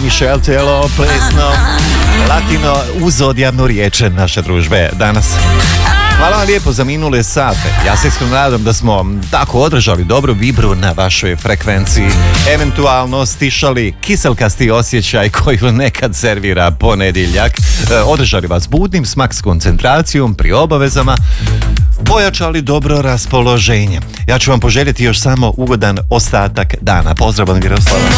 Michel Telo, plesno, latino uzodjavno riječe naše družbe danas. Hvala vam lijepo za minule sate. Ja se iskreno nadam da smo tako održali dobru vibru na vašoj frekvenciji. Eventualno stišali kiselkasti osjećaj koji nekad servira ponedjeljak. Održali vas budnim s maks koncentracijom pri obavezama. Pojačali dobro raspoloženje. Ja ću vam poželjeti još samo ugodan ostatak dana. Pozdrav od Miroslava.